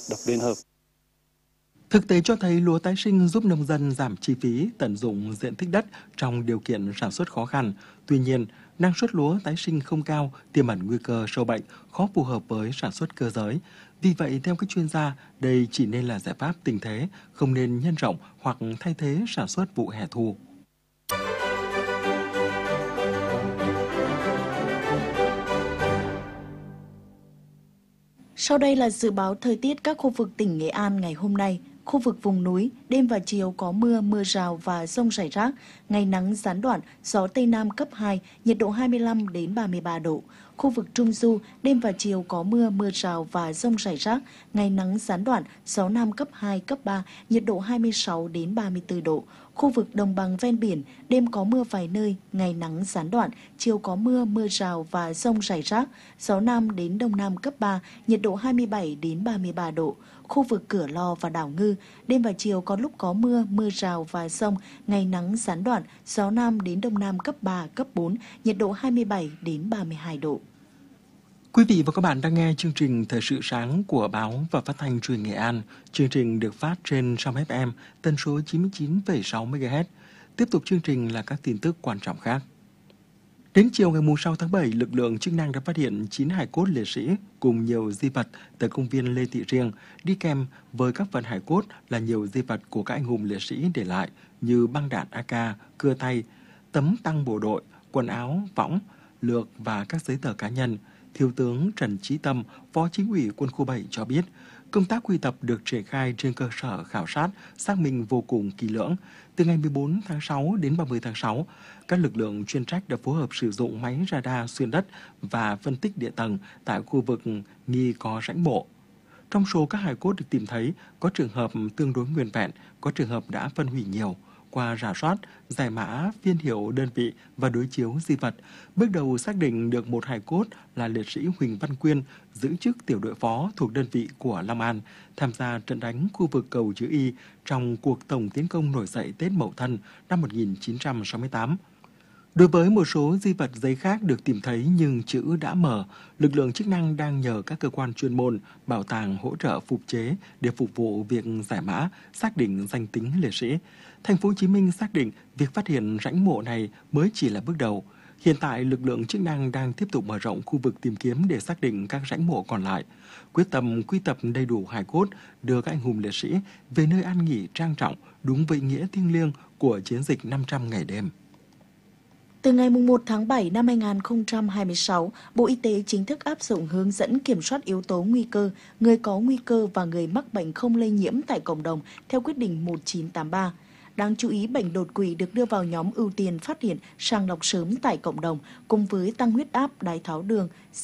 đập liên hợp. Thực tế cho thấy lúa tái sinh giúp nông dân giảm chi phí, tận dụng diện tích đất trong điều kiện sản xuất khó khăn. Tuy nhiên, năng suất lúa tái sinh không cao, tiềm ẩn nguy cơ sâu bệnh, khó phù hợp với sản xuất cơ giới. Vì vậy, theo các chuyên gia, đây chỉ nên là giải pháp tình thế, không nên nhân rộng hoặc thay thế sản xuất vụ hè thu. Sau đây là dự báo thời tiết các khu vực tỉnh Nghệ An ngày hôm nay. Khu vực vùng núi, đêm và chiều có mưa, mưa rào và dông rải rác. Ngày nắng gián đoạn, gió Tây Nam cấp 2, nhiệt độ 25 đến 33 độ. Khu vực Trung Du, đêm và chiều có mưa, mưa rào và dông rải rác. Ngày nắng gián đoạn, gió Nam cấp 2, cấp 3, nhiệt độ 26 đến 34 độ. Khu vực đồng bằng ven biển, đêm có mưa vài nơi, ngày nắng gián đoạn, chiều có mưa, mưa rào và dông rải rác, gió Nam đến Đông Nam cấp 3, nhiệt độ 27 đến 33 độ. Khu vực Cửa Lò và đảo Ngư, đêm và chiều có lúc có mưa, mưa rào và dông, ngày nắng gián đoạn, gió Nam đến Đông Nam cấp 3, cấp 4, nhiệt độ 27 đến 32 độ. Quý vị và các bạn đang nghe chương trình Thời sự sáng của Báo và Phát thanh Truyền hình Nghệ An. Chương trình được phát trên sóng FM, tần số 99,6 MHz. Tiếp tục chương trình là các tin tức quan trọng khác. Đến chiều ngày 6 tháng 7, lực lượng chức năng đã phát hiện 9 hài cốt liệt sĩ cùng nhiều di vật tại công viên Lê Thị Riêng. Đi kèm với các phần hài cốt là nhiều di vật của các anh hùng liệt sĩ để lại như băng đạn AK, cưa tay, tấm tăng bộ đội, quần áo, võng, lược và các giấy tờ cá nhân. Thiếu tướng Trần Chí Tâm, Phó Chính ủy Quân khu 7 cho biết, công tác quy tập được triển khai trên cơ sở khảo sát, xác minh vô cùng kỹ lưỡng. Từ ngày 14 tháng 6 đến 30 tháng 6, các lực lượng chuyên trách đã phối hợp sử dụng máy radar xuyên đất và phân tích địa tầng tại khu vực nghi có rãnh mộ. Trong số các hài cốt được tìm thấy, có trường hợp tương đối nguyên vẹn, có trường hợp đã phân hủy nhiều. Qua rà soát, giải mã, phiên hiệu đơn vị và đối chiếu di vật, bước đầu xác định được một hài cốt là liệt sĩ Huỳnh Văn Quyên, giữ chức tiểu đội phó thuộc đơn vị của Long An, tham gia trận đánh khu vực cầu chữ Y trong cuộc tổng tiến công nổi dậy Tết Mậu Thân năm 1968. Đối với một số di vật giấy khác được tìm thấy nhưng chữ đã mở, lực lượng chức năng đang nhờ các cơ quan chuyên môn, bảo tàng hỗ trợ phục chế để phục vụ việc giải mã, xác định danh tính liệt sĩ. Thành phố Hồ Chí Minh xác định việc phát hiện rãnh mộ này mới chỉ là bước đầu. Hiện tại, lực lượng chức năng đang tiếp tục mở rộng khu vực tìm kiếm để xác định các rãnh mộ còn lại, quyết tâm quy tập đầy đủ hài cốt, đưa các anh hùng liệt sĩ về nơi an nghỉ trang trọng đúng với ý nghĩa thiêng liêng của chiến dịch 500 ngày đêm. Từ ngày 1 tháng 7 năm 2026, Bộ Y tế chính thức áp dụng hướng dẫn kiểm soát yếu tố nguy cơ, người có nguy cơ và người mắc bệnh không lây nhiễm tại cộng đồng theo quyết định 1983. Đáng chú ý, bệnh đột quỵ được đưa vào nhóm ưu tiên phát hiện sàng lọc sớm tại cộng đồng, cùng với tăng huyết áp, đái tháo đường,